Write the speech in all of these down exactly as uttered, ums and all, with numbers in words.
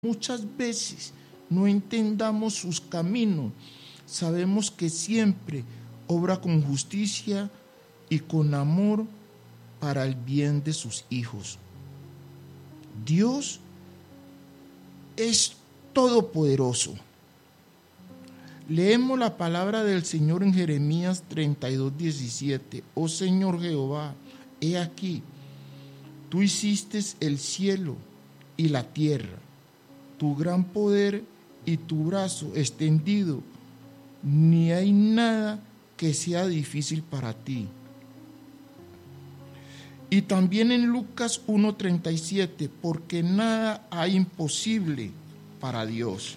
muchas veces no entendamos sus caminos, sabemos que siempre obra con justicia y con amor para el bien de sus hijos. Dios es todopoderoso. Leemos la palabra del Señor en Jeremías treinta y dos, diecisiete. Oh Señor Jehová, he aquí, tú hiciste el cielo y la tierra, tu gran poder y tu brazo extendido, ni hay nada que sea difícil para ti. Y también en Lucas uno treinta y siete, porque nada hay imposible para Dios.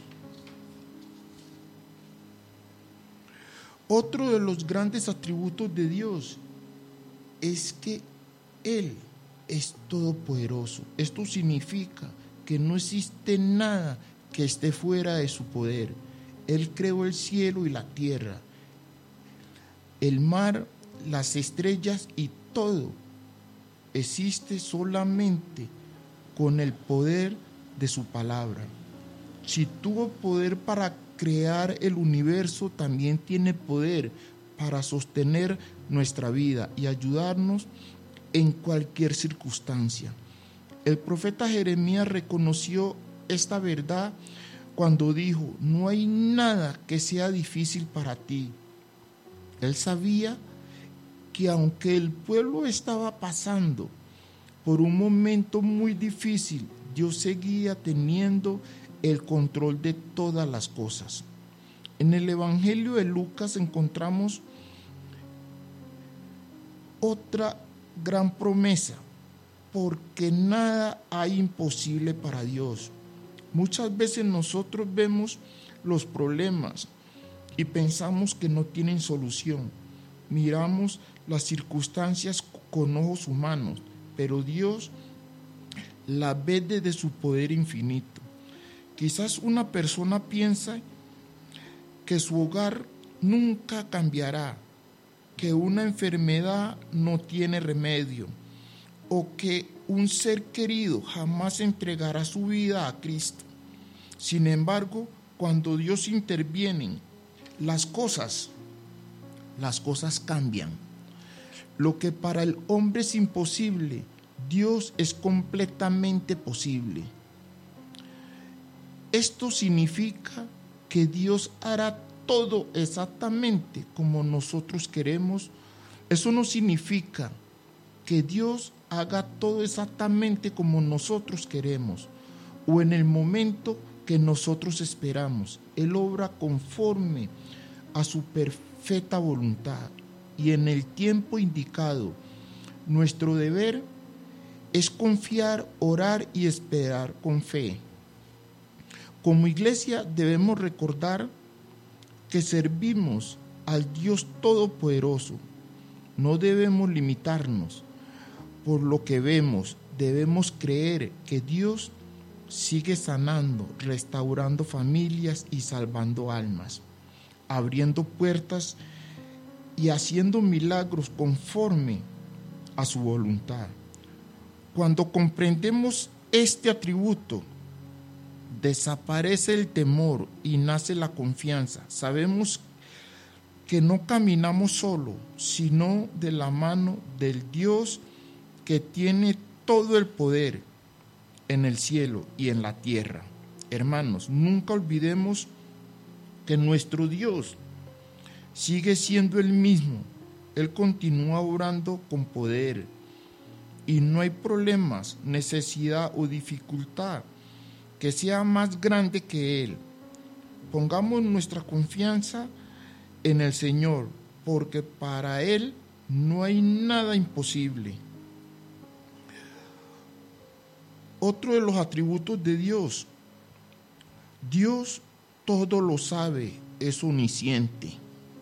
Otro de los grandes atributos de Dios es que Él es todopoderoso. Esto significa que no existe nada que esté fuera de su poder. Él creó el cielo y la tierra, el mar, las estrellas y todo existe solamente con el poder de su palabra. Si tuvo poder para crear el universo, también tiene poder para sostener nuestra vida y ayudarnos en cualquier circunstancia. El profeta Jeremías reconoció esta verdad cuando dijo: no hay nada que sea difícil para ti. Él sabía que aunque el pueblo estaba pasando por un momento muy difícil, Dios seguía teniendo el control de todas las cosas. En el Evangelio de Lucas encontramos otra gran promesa, porque nada hay imposible para Dios. Muchas veces nosotros vemos los problemas y pensamos que no tienen solución. Miramos las circunstancias con ojos humanos, pero Dios las ve desde su poder infinito. Quizás una persona piensa que su hogar nunca cambiará, que una enfermedad no tiene remedio, o que un ser querido jamás entregará su vida a Cristo. Sin embargo, cuando Dios interviene, las cosas, las cosas cambian. Lo que para el hombre es imposible, Dios es completamente posible. Esto significa que Dios hará todo exactamente como nosotros queremos. Eso no significa que Dios haga todo exactamente como nosotros queremos o en el momento que nosotros esperamos. Él obra conforme a su perfecta voluntad y en el tiempo indicado. Nuestro deber es confiar, orar y esperar con fe. Como iglesia debemos recordar que servimos al Dios Todopoderoso. No debemos limitarnos por lo que vemos. Debemos creer que Dios sigue sanando, restaurando familias y salvando almas, abriendo puertas y haciendo milagros conforme a su voluntad. Cuando comprendemos este atributo, desaparece el temor y nace la confianza. Sabemos que no caminamos solo, sino de la mano del Dios que tiene todo el poder en el cielo y en la tierra. Hermanos, nunca olvidemos que nuestro Dios sigue siendo el mismo. Él continúa obrando con poder y no hay problemas, necesidad o dificultad que sea más grande que Él. Pongamos nuestra confianza en el Señor, porque para Él no hay nada imposible. Otro de los atributos de Dios: Dios todo lo sabe, es omnisciente.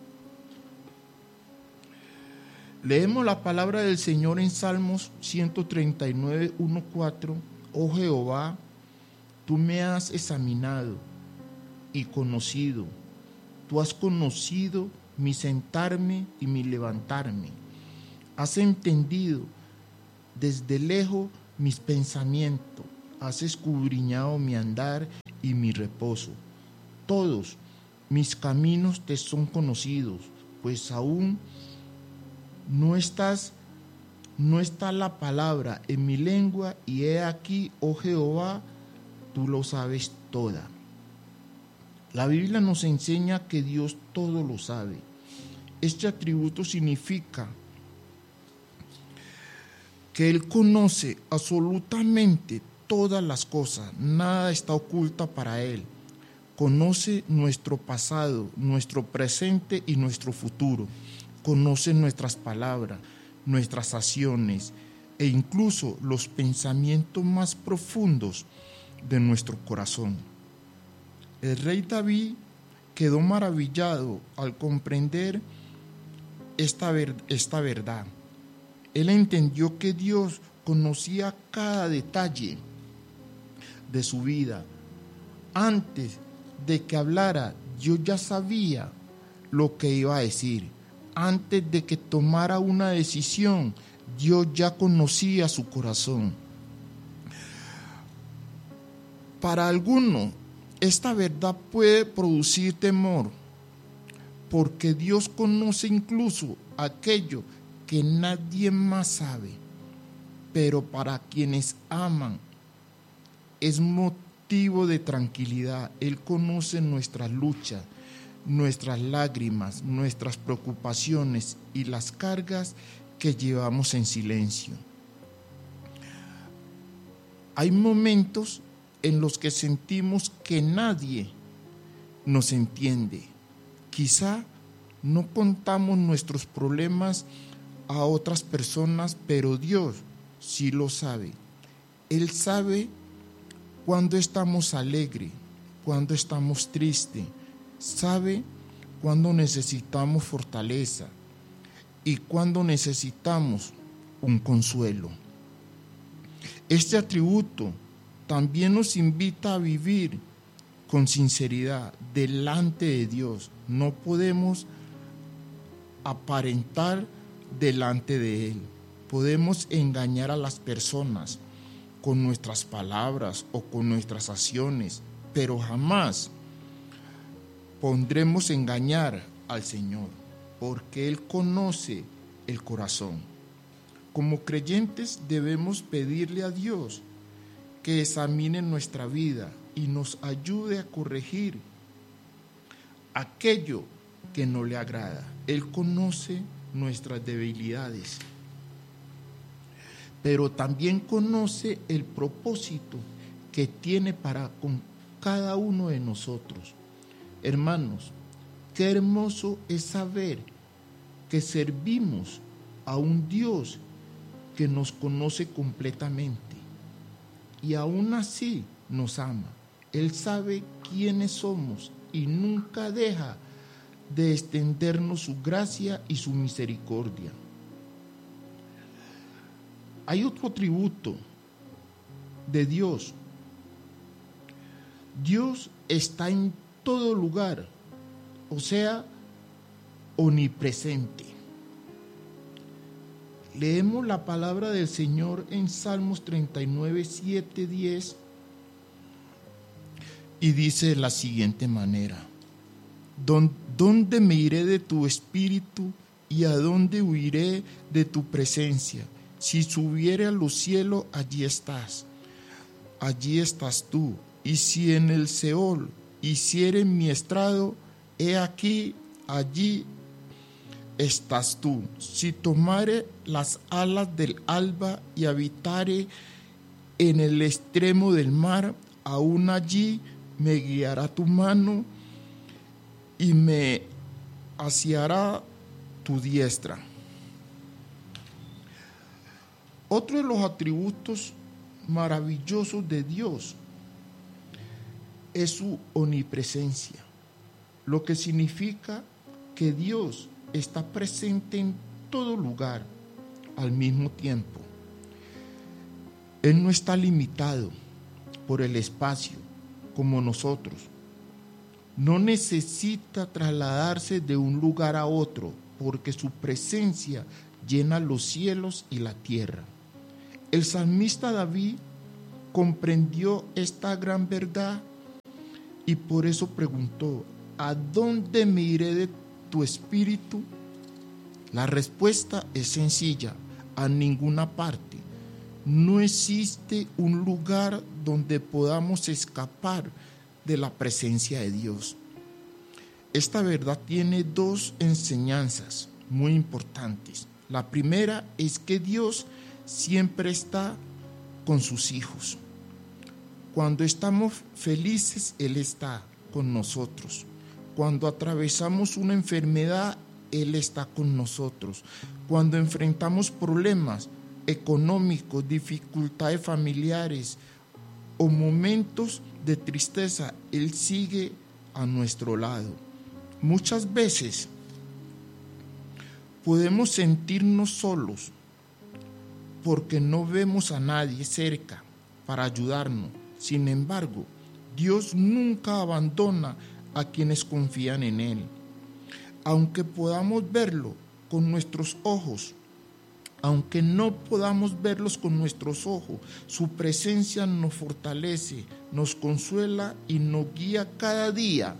Leemos la palabra del Señor en Salmos ciento treinta y nueve, uno, cuatro. Oh Jehová, tú me has examinado y conocido. Tú has conocido mi sentarme y mi levantarme. Has entendido desde lejos mis pensamientos. has escudriñado mi andar y mi reposo. Todos mis caminos te son conocidos, pues aún no estás, no está la palabra en mi lengua, y he aquí, oh Jehová, tú lo sabes toda. La Biblia nos enseña que Dios todo lo sabe. Este atributo significa que Él conoce absolutamente todas las cosas, nada está oculta para Él. Conoce nuestro pasado, nuestro presente y nuestro futuro. Conoce nuestras palabras, nuestras acciones e incluso los pensamientos más profundos de nuestro corazón. El rey David quedó maravillado al comprender esta, ver, esta verdad. Él entendió que Dios conocía cada detalle de su vida. Antes de que hablara, yo ya sabía lo que iba a decir. Antes de que tomara una decisión, yo ya conocía su corazón. Para algunos, esta verdad puede producir temor, porque Dios conoce incluso aquello que nadie más sabe. Pero para quienes aman, es motivo de tranquilidad. Él conoce nuestras luchas, nuestras lágrimas, nuestras preocupaciones y las cargas que llevamos en silencio. Hay momentos en los que sentimos que nadie nos entiende. Quizá no contamos nuestros problemas a otras personas, pero Dios sí lo sabe. Él sabe cuando estamos alegres, cuando estamos tristes, sabe cuando necesitamos fortaleza y cuando necesitamos un consuelo. Este atributo también nos invita a vivir con sinceridad delante de Dios. No podemos aparentar delante de Él. Podemos engañar a las personas con nuestras palabras o con nuestras acciones, pero jamás pondremos engañar al Señor, porque Él conoce el corazón. Como creyentes debemos pedirle a Dios que examine nuestra vida y nos ayude a corregir aquello que no le agrada. Él conoce nuestras debilidades, pero también conoce el propósito que tiene para con cada uno de nosotros. Hermanos, qué hermoso es saber que servimos a un Dios que nos conoce completamente y aún así nos ama. Él sabe quiénes somos y nunca deja de extendernos su gracia y su misericordia. Hay otro atributo de Dios. Dios está en todo lugar, o sea, omnipresente. Leemos la palabra del Señor en Salmos treinta y nueve, siete, diez, y dice de la siguiente manera: ¿Dónde me iré de tu espíritu y a dónde huiré de tu presencia? Si subiere a los cielos, allí estás, allí estás tú. Y si en el Seol hiciere mi estrado, he aquí, allí estás tú. Si tomare las alas del alba y habitare en el extremo del mar, aún allí me guiará tu mano y me asiará tu diestra. Otro de los atributos maravillosos de Dios es su omnipresencia, lo que significa que Dios está presente en todo lugar al mismo tiempo. Él no está limitado por el espacio como nosotros. No necesita trasladarse de un lugar a otro, porque su presencia llena los cielos y la tierra. El salmista David comprendió esta gran verdad y por eso preguntó: ¿a dónde me iré de tu espíritu? La respuesta es sencilla: a ninguna parte. No existe un lugar donde podamos escapar de la presencia de Dios. Esta verdad tiene dos enseñanzas muy importantes. La primera es que Dios siempre está con sus hijos. Cuando estamos felices, Él está con nosotros. Cuando atravesamos una enfermedad, Él está con nosotros. Cuando enfrentamos problemas económicos, dificultades familiares o momentos de tristeza, Él sigue a nuestro lado. Muchas veces podemos sentirnos solos porque no vemos a nadie cerca para ayudarnos. Sin embargo, Dios nunca abandona a quienes confían en Él. Aunque podamos verlo con nuestros ojos, aunque no podamos verlos con nuestros ojos, su presencia nos fortalece, nos consuela y nos guía cada día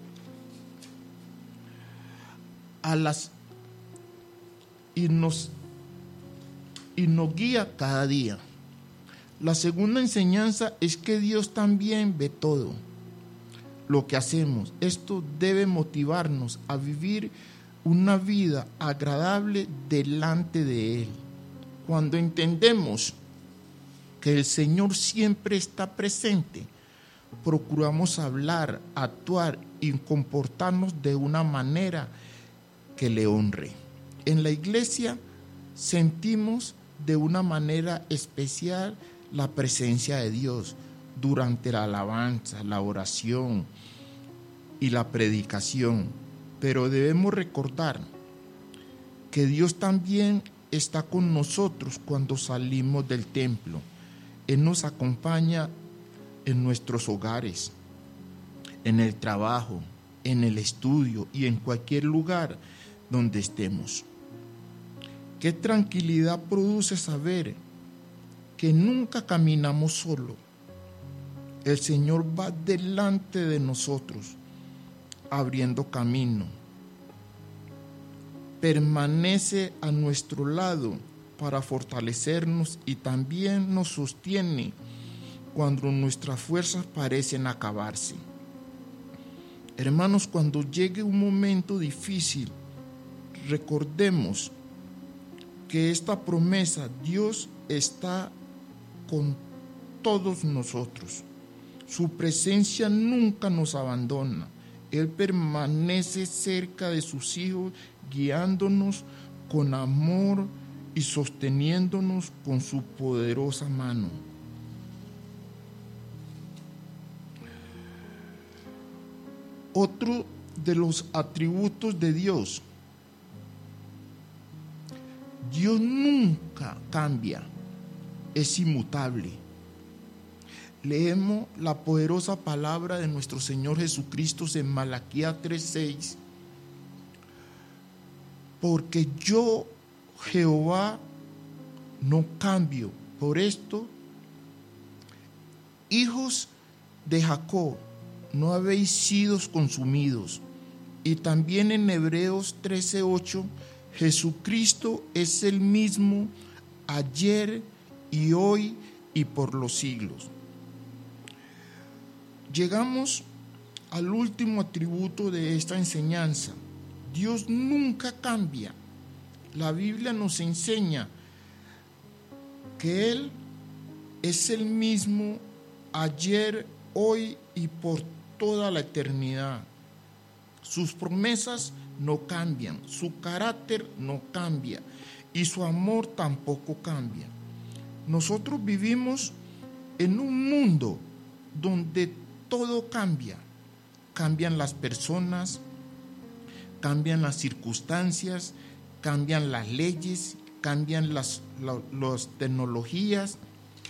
a las y nos y nos guía cada día. La segunda enseñanza es que Dios también ve todo lo que hacemos. Esto debe motivarnos a vivir una vida agradable delante de Él. Cuando entendemos que el Señor siempre está presente, procuramos hablar, actuar y comportarnos de una manera que le honre. En la iglesia sentimos de una manera especial la presencia de Dios durante la alabanza, la oración y la predicación. Pero debemos recordar que Dios también está con nosotros cuando salimos del templo. Él nos acompaña en nuestros hogares, en el trabajo, en el estudio y en cualquier lugar donde estemos. Qué tranquilidad produce saber que nunca caminamos solo. El Señor va delante de nosotros, abriendo camino. Permanece a nuestro lado para fortalecernos y también nos sostiene cuando nuestras fuerzas parecen acabarse. Hermanos, cuando llegue un momento difícil, recordemos que esta promesa, Dios está con todos nosotros. Su presencia nunca nos abandona. Él permanece cerca de sus hijos, guiándonos con amor y sosteniéndonos con su poderosa mano. Otro de los atributos de Dios: Dios nunca cambia, es inmutable. Leemos la poderosa palabra de nuestro Señor Jesucristo en Malaquías tres seis. Porque yo, Jehová, no cambio. Por esto, hijos de Jacob, no habéis sido consumidos. Y también en Hebreos trece ocho, Jesucristo es el mismo ayer y hoy y por los siglos. Llegamos al último atributo de esta enseñanza. Dios nunca cambia. La Biblia nos enseña que Él es el mismo ayer, hoy y por toda la eternidad. Sus promesas no cambian, su carácter no cambia y su amor tampoco cambia. Nosotros vivimos en un mundo donde todo cambia. Cambian las personas, cambian las circunstancias, cambian las leyes, cambian las, la, las tecnologías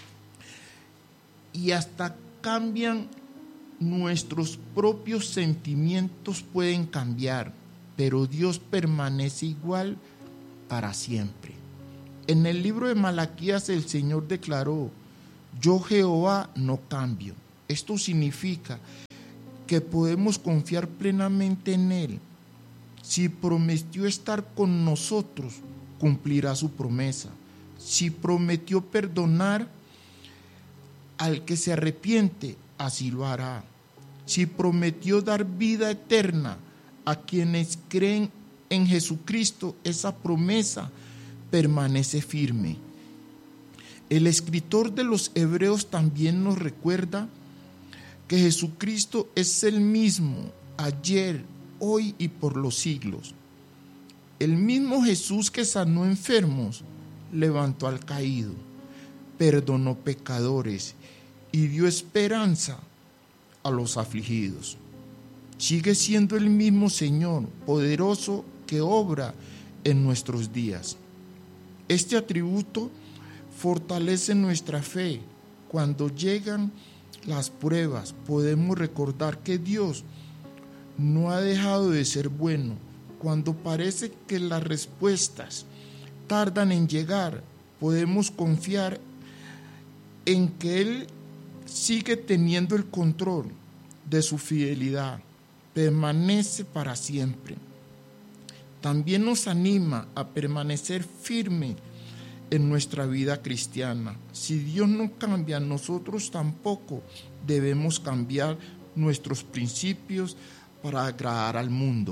y hasta cambian nuestros propios sentimientos, pueden cambiar, pero Dios permanece igual para siempre. En el libro de Malaquías el Señor declaró: Yo Jehová no cambio. Esto significa que podemos confiar plenamente en Él. Si prometió estar con nosotros, cumplirá su promesa. Si prometió perdonar al que se arrepiente, así lo hará. Si prometió dar vida eterna a quienes creen en Jesucristo, esa promesa permanece firme. El escritor de los Hebreos también nos recuerda que Jesucristo es el mismo ayer, hoy y por los siglos. El mismo Jesús que sanó enfermos, levantó al caído, perdonó pecadores y dio esperanza a los afligidos. Sigue siendo el mismo Señor poderoso que obra en nuestros días. Este atributo fortalece nuestra fe. Cuando llegan las pruebas, podemos recordar que Dios no ha dejado de ser bueno. Cuando parece que las respuestas tardan en llegar, podemos confiar en que Él sigue teniendo el control de su fidelidad, permanece para siempre. También nos anima a permanecer firme en nuestra vida cristiana. Si Dios no cambia, nosotros tampoco debemos cambiar nuestros principios para agradar al mundo.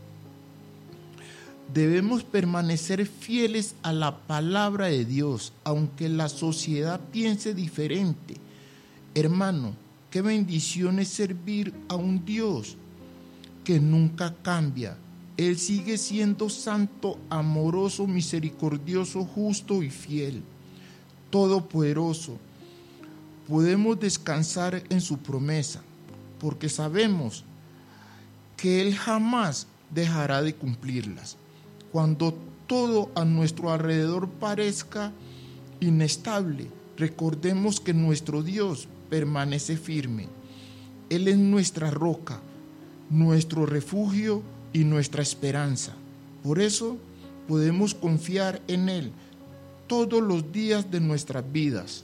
Debemos permanecer fieles a la palabra de Dios, aunque la sociedad piense diferente. Hermano, qué bendición es servir a un Dios que nunca cambia. Él sigue siendo santo, amoroso, misericordioso, justo y fiel, todopoderoso. Podemos descansar en su promesa, porque sabemos que Él jamás dejará de cumplirlas. Cuando todo a nuestro alrededor parezca inestable, recordemos que nuestro Dios permanece firme. Él es nuestra roca, nuestro refugio y nuestra esperanza. Por eso podemos confiar en Él todos los días de nuestras vidas.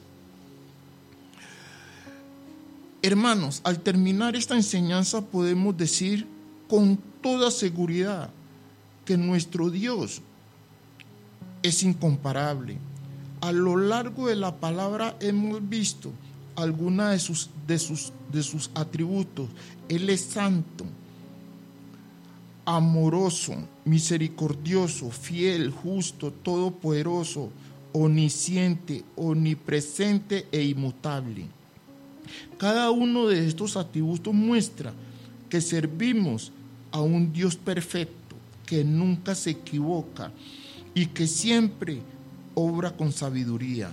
Hermanos, al terminar esta enseñanza podemos decir con toda seguridad que nuestro Dios es incomparable. A lo largo de la palabra hemos visto algunas de sus, de sus, de sus atributos. Él es santo, amoroso, misericordioso, fiel, justo, todopoderoso, omnisciente, omnipresente e inmutable. Cada uno de estos atributos muestra que servimos a un Dios perfecto, que nunca se equivoca y que siempre obra con sabiduría.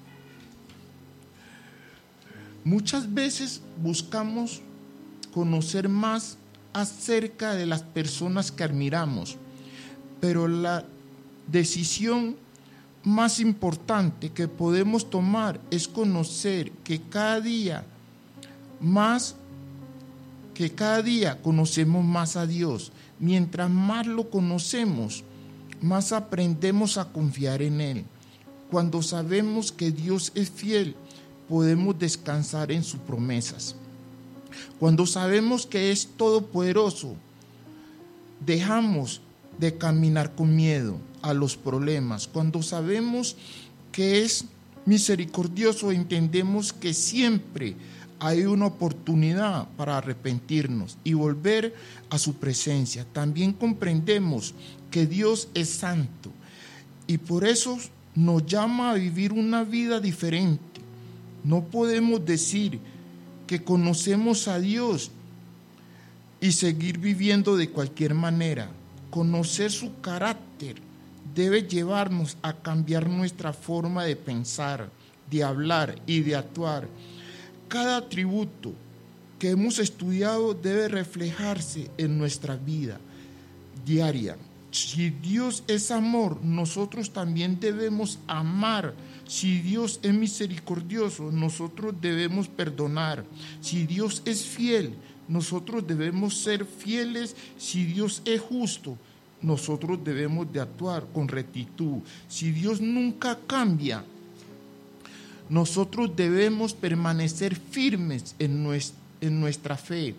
Muchas veces buscamos conocer más acerca de las personas que admiramos, pero la decisión más importante que podemos tomar es conocer que cada día más, que cada día conocemos más a Dios. Mientras más lo conocemos, más aprendemos a confiar en Él. Cuando sabemos que Dios es fiel, podemos descansar en sus promesas. Cuando sabemos que es todopoderoso, dejamos de caminar con miedo a los problemas. Cuando sabemos que es misericordioso, entendemos que siempre hay una oportunidad para arrepentirnos y volver a su presencia. También comprendemos que Dios es santo y por eso nos llama a vivir una vida diferente. No podemos decir que conocemos a Dios y seguir viviendo de cualquier manera. Conocer su carácter debe llevarnos a cambiar nuestra forma de pensar, de hablar y de actuar. Cada atributo que hemos estudiado debe reflejarse en nuestra vida diaria. Si Dios es amor, nosotros también debemos amar. Si Dios es misericordioso, nosotros debemos perdonar. Si Dios es fiel, nosotros debemos ser fieles. Si Dios es justo, nosotros debemos de actuar con rectitud. Si Dios nunca cambia, nosotros debemos permanecer firmes en nuestra, en nuestra fe.